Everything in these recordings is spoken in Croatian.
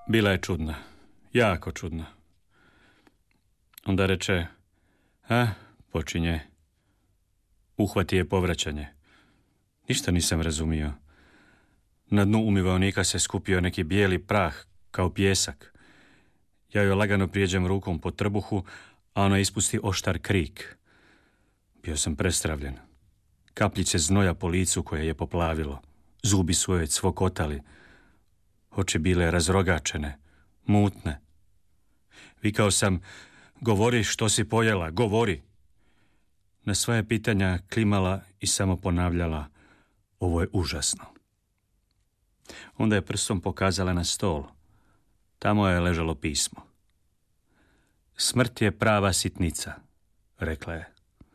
Bila je čudna. Jako čudna. Onda reče, počinje. Uhvati je povraćanje. Ništa nisam razumio. Na dnu umivaonika se skupio neki bijeli prah, kao pijesak. Ja joj lagano prijeđem rukom po trbuhu, a ona ispusti oštar krik. Bio sam prestravljen. Kapljice znoja po licu koje je poplavilo. Zubi su joj cvokotali. Oči bile razrogačene, mutne. Vikao sam, govori što si pojela, govori. Na svoje pitanja klimala i samo ponavljala, ovo je užasno. Onda je prstom pokazala na stol. Tamo je ležalo pismo. Smrt je prava sitnica, rekla je.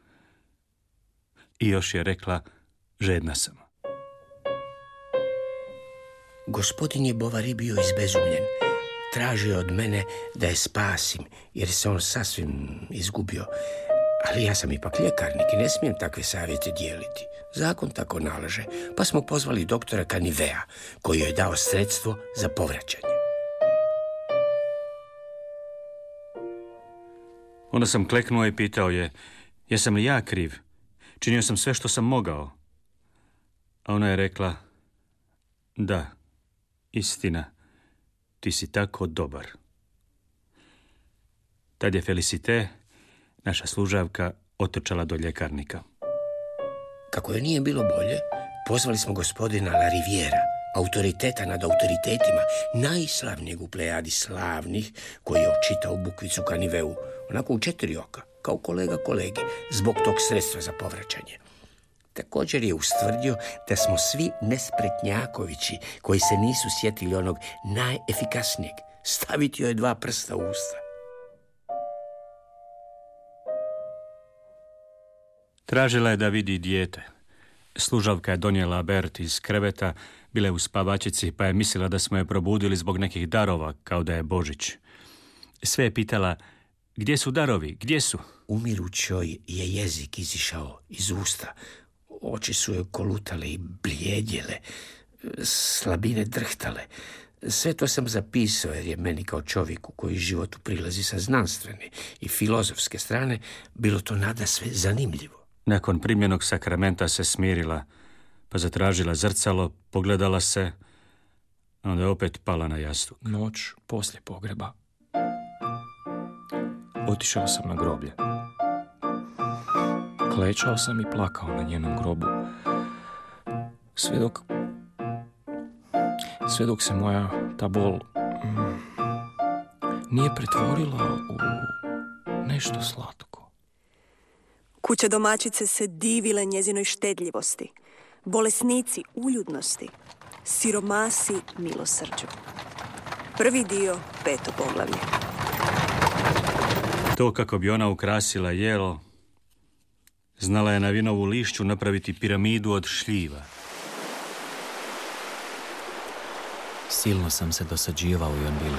I još je rekla, žedna sam. Gospodin je Bovary bio izbezumljen. Tražio od mene da je spasim, jer se on sasvim izgubio. Ali ja sam ipak ljekarnik i ne smijem takve savjete dijeliti. Zakon tako nalaže, pa smo pozvali doktora Canivea, koji joj je dao sredstvo za povraćanje. Onda sam kleknuo i pitao je, jesam li ja kriv? Činio sam sve što sam mogao. A ona je rekla, da, istina, ti si tako dobar. Tad je Felicite, naša služavka, otrčala do ljekarnika. Kako joj nije bilo bolje, pozvali smo gospodina La Riviera, autoriteta nad autoritetima, najslavnijeg u plejadi slavnih, koji je očitao bukvicu Caniveu, onako u 4 oka, kao kolega kolege, zbog tog sredstva za povraćanje. Također je ustvrdio da smo svi nespretnjakovići koji se nisu sjetili onog najefikasnijeg, staviti joj 2 prsta u usta. Tražila je da vidi dijete. Služavka je donijela Bert iz kreveta, bila je u spavačici, pa je mislila da smo je probudili zbog nekih darova, kao da je Božić. Sve je pitala, gdje su darovi, gdje su? Umirućoj je jezik izišao iz usta. Oči su joj kolutale i bljedjele, slabine drhtale. Sve to sam zapisao jer je meni kao čovjeku koji životu prilazi sa znanstvene i filozofske strane bilo to nadasve zanimljivo. Nakon primljenog sakramenta se smirila, pa zatražila zrcalo, pogledala se, a onda je opet pala na jastuk. Noć poslije pogreba. Otišao sam na groblje. Klečao sam i plakao na njenom grobu. Sve dok se moja ta bol nije pretvorila u nešto slatko. Kuće domaćice se divile njezinoj štedljivosti, bolesnici uljudnosti, siromasi milosrđu. Prvi dio, 5. poglavlje. To kako bi ona ukrasila jelo, znala je na vinovu lišću napraviti piramidu od šljiva. Silno sam se dosađivao u Yonville.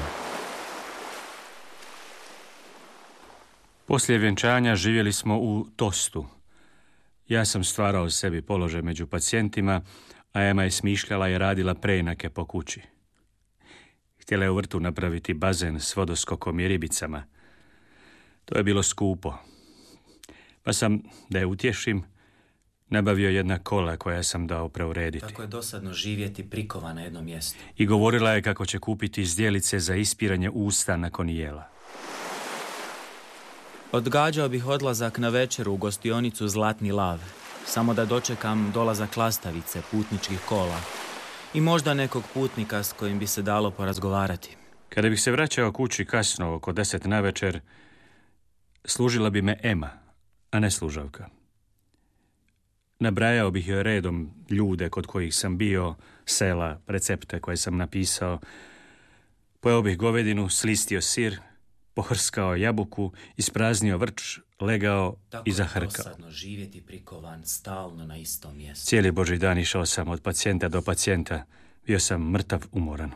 Poslije vjenčanja živjeli smo u Tostu. Ja sam stvarao sebi položaj među pacijentima, a Ema je smišljala i radila preinake po kući. Htjela je u vrtu napraviti bazen s vodoskokom i ribicama. To je bilo skupo. Pa sam, da je utješim, nabavio jedna kola koja sam dao preurediti. Tako je dosadno živjeti prikovan na jednom mjestu. I govorila je kako će kupiti zdjelice za ispiranje usta nakon jela. Odgađao bih odlazak na večeru u gostionicu Zlatni lav, samo da dočekam dolazak lastavice, putničkih kola i možda nekog putnika s kojim bi se dalo porazgovarati. Kada bih se vraćao kući kasno, oko 10 navečer, služila bi me Ema, a ne služavka. Nabrajao bih joj redom ljude kod kojih sam bio, sela, recepte koje sam napisao. Pojeo bih govedinu, slistio sir, pohrskao jabuku, ispraznio vrč, legao i zahrkao. Tako je dosadno živjeti prikovan stalno na istom mjestu. Cijeli Božji dan išao sam od pacijenta do pacijenta. Bio sam mrtav umoran.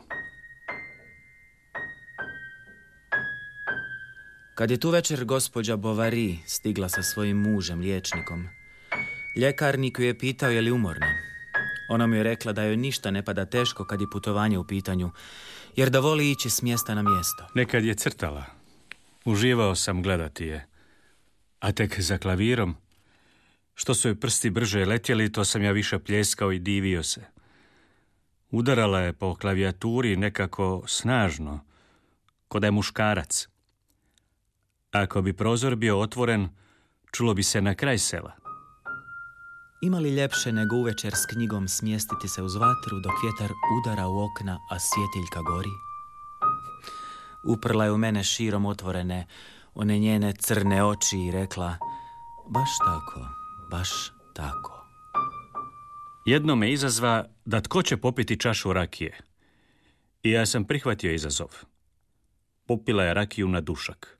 Kad je tu večer gospođa Bovary stigla sa svojim mužem, liječnikom, ljekarnik ju je pitao je li umorna. Ona mi je rekla da joj ništa ne pada teško kad je putovanje u pitanju, jer da voli ići s mjesta na mjesto. Nekad je crtala. Uživao sam gledati je. A tek za klavirom, što su joj prsti brže letjeli, to sam ja više pljeskao i divio se. Udarala je po klavijaturi nekako snažno, ko da je muškarac. Ako bi prozor bio otvoren, čulo bi se na kraj sela. Ima li ljepše nego uvečer s knjigom smjestiti se uz vatru dok vjetar udara u okna, a svjetiljka gori? Uprla je u mene širom otvorene, one njene crne oči i rekla: baš tako, baš tako. Jedno me izazva da tko će popiti čašu rakije. I ja sam prihvatio izazov. Popila je rakiju na dušak.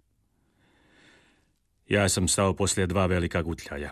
Ja sam stao poslije 2 velika gutljaja.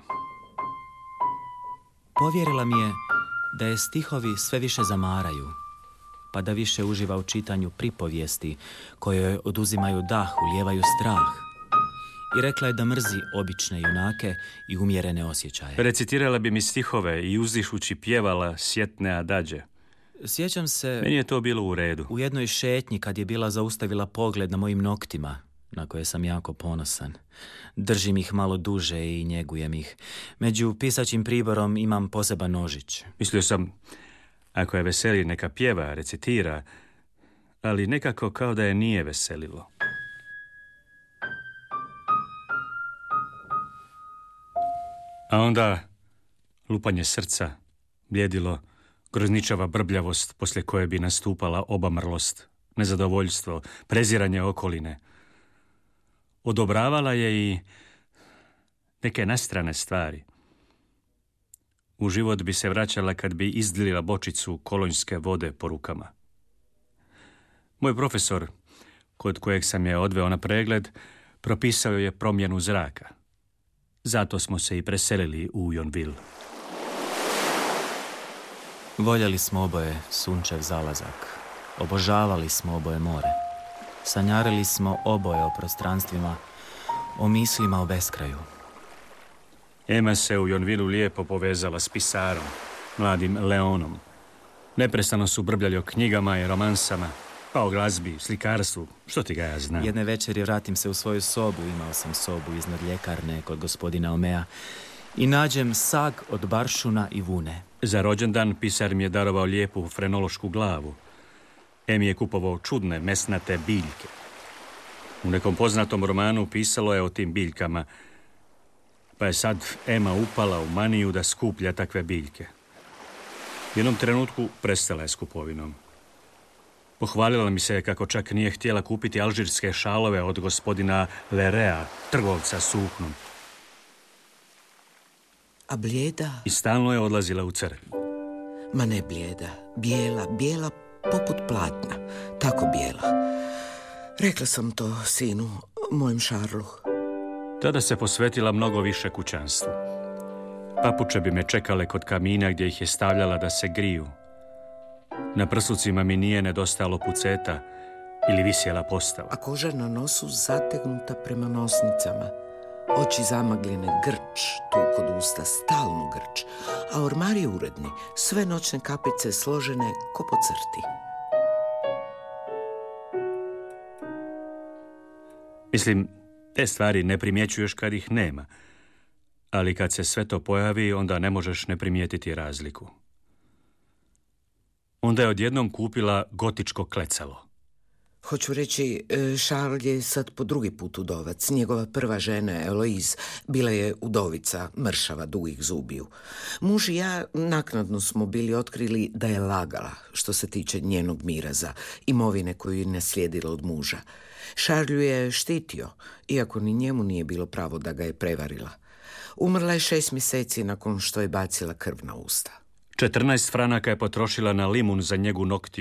Povjerila mi je da je stihovi sve više zamaraju, pa da više uživa u čitanju pripovijesti koje joj oduzimaju dah, ulijevaju strah. I rekla je da mrzi obične junake i umjerene osjećaje. Recitirala bi mi stihove i uzdišući pjevala sjetne adađe. Sjećam se... Meni je to bilo u redu. U jednoj šetnji kad je bila zaustavila pogled na mojim noktima, na koje sam jako ponosan. Držim ih malo duže i njegujem ih. Među pisaćim priborom imam poseban nožić. Mislio sam, ako je veseli neka pjeva, recitira, ali nekako kao da je nije veselilo. A onda lupanje srca, bljedilo, grozničava brbljavost poslije koje bi nastupala obamrlost, nezadovoljstvo, preziranje okoline. Odobravala je i neke nastrane stvari. U život bi se vraćala kad bi izdlila bočicu kolonjske vode po rukama. Moj profesor, kod kojeg sam je odveo na pregled, propisao je promjenu zraka. Zato smo se i preselili u Yonville. Voljeli smo oboje sunčev zalazak. Obožavali smo oboje more. Sanjarili smo oboje o prostranstvima, o mislima o beskraju. Emma se u Yonvilleu lijepo povezala s pisarom, mladim Leonom. Neprestano su brbljali o knjigama i romansama, pa o glazbi, slikarstvu, što ti ga ja znam. Jedne večeri vratim se u svoju sobu, imao sam sobu iznad ljekarne kod gospodina Omea, i nađem sag od baršuna i vune. Za rođendan pisar mi je darovao lijepu frenološku glavu. Em je kupovao čudne mesnate biljke. U nekom poznatom romanu pisalo je o tim biljkama, pa je sad Emma upala u maniju da skuplja takve biljke. U jednom trenutku prestala je s kupovinom. Pohvalila mi se kako čak nije htjela kupiti alžirske šalove od gospodina Lerea, trgovca suknom. A blijeda? I stalno je odlazila u crkvu. Ma ne blijeda, bijela poput platna, tako bijela. Rekla sam to sinu, mojem Šarlu. Tada se posvetila mnogo više kućanstvu. Papuče bi me čekale kod kamina gdje ih je stavljala da se griju. Na prslucima mi nije nedostajalo puceta ili visjela postava. A koža na nosu zategnuta prema nosnicama. Oči zamagljene, grč tu kod usta, stalno grč. A ormari uredni, sve noćne kapice složene ko po crti. Mislim, te stvari ne primjećuješ kad ih nema. Ali kad se sve to pojavi, onda ne možeš ne primijetiti razliku. Onda je odjednom kupila gotičko klecalo. Hoću reći, Charles je sad po drugi put udovac. Njegova prva žena, Eloise, bila je udovica, mršava, dugih zubiju. Muž i ja naknadno smo bili otkrili da je lagala što se tiče njenog miraza, imovine koju je naslijedila od muža. Charles ju je štitio, iako ni njemu nije bilo pravo da ga je prevarila. Umrla je 6 mjeseci nakon što je bacila krv na usta. 14 franaka je potrošila na limun za njegu noktiju.